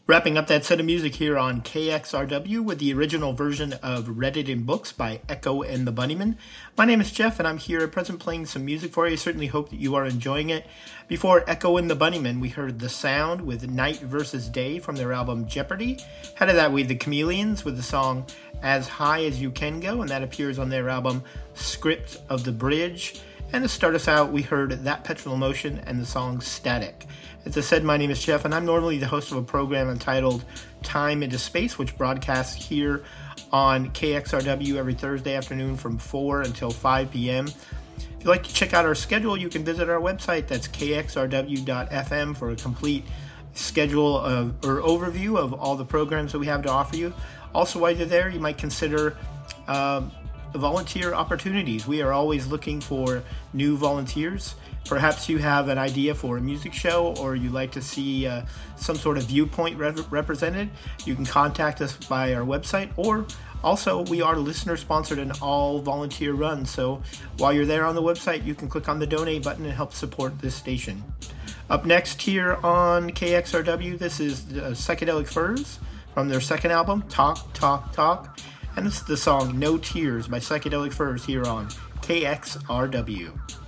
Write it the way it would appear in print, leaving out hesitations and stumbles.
Wrapping up that set of music here on KXRW with the original version of Read It in Books by Echo and the Bunnymen. My name is Jeff, and I'm here at present playing some music for you. Certainly hope that you are enjoying it. Before Echo and the Bunnymen, we heard The Sound with Night versus Day from their album Jeopardy. Ahead of that, we had The Chameleons with the song As High as You Can Go, and that appears on their album Script of the Bridge. And to start us out, we heard That Petrol Emotion and the song Static. As I said, my name is Jeff, and I'm normally the host of a program entitled Time into Space, which broadcasts here on KXRW every Thursday afternoon from 4 until 5 p.m. If you'd like to check out our schedule, you can visit our website. That's kxrw.fm for a complete schedule or overview of all the programs that we have to offer you. Also, while you're there, you might consider volunteer opportunities. We are always looking for new volunteers. Perhaps you have an idea for a music show, or you'd like to see some sort of viewpoint represented. You can contact us by our website, or also we are listener sponsored and all volunteer run. So while you're there on the website, you can click on the donate button and help support this station. Up next here on KXRW, this is Psychedelic Furs from their second album, Talk, Talk, Talk. And it's the song No Tears by Psychedelic Furs here on KXRW.